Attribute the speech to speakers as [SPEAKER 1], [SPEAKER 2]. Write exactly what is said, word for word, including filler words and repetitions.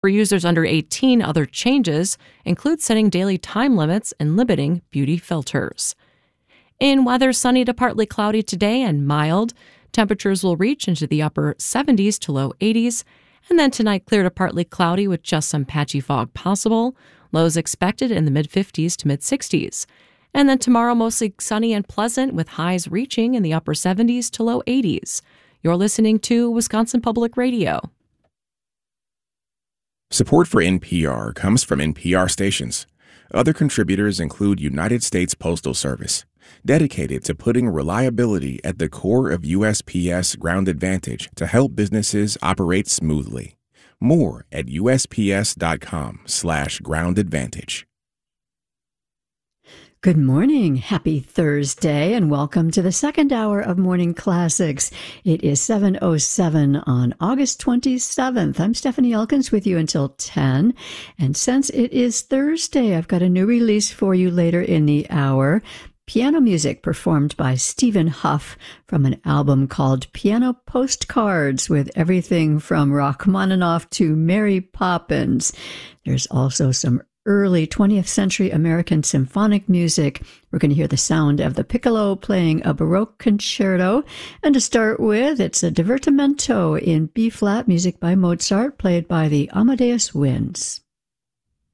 [SPEAKER 1] For users under eighteen, other changes include setting daily time limits and limiting beauty filters. In weather, sunny to partly cloudy today and mild. Temperatures will reach into the upper seventies to low eighties. And then tonight, clear to partly cloudy with just some patchy fog possible. Lows expected in the mid-fifties to mid-sixties. And then tomorrow, mostly sunny and pleasant with highs reaching in the upper seventies to low eighties. You're listening to Wisconsin Public Radio.
[SPEAKER 2] Support for N P R comes from N P R stations. Other contributors include United States Postal Service, dedicated to putting reliability at the core of U S P S Ground Advantage to help businesses operate smoothly. More at usps.com slash ground advantage.
[SPEAKER 3] Good morning. Happy Thursday, and welcome to the second hour of Morning Classics. It is seven oh seven on August twenty-seventh. I'm Stephanie Elkins with you until ten. And since it is Thursday, I've got a new release for you later in the hour. Piano music performed by Stephen Huff from an album called Piano Postcards, with everything from Rachmaninoff to Mary Poppins. There's also some early twentieth century American symphonic music. We're going to hear the sound of the piccolo playing a Baroque concerto. And to start with, it's a divertimento in B-flat, music by Mozart, played by the Amadeus Winds.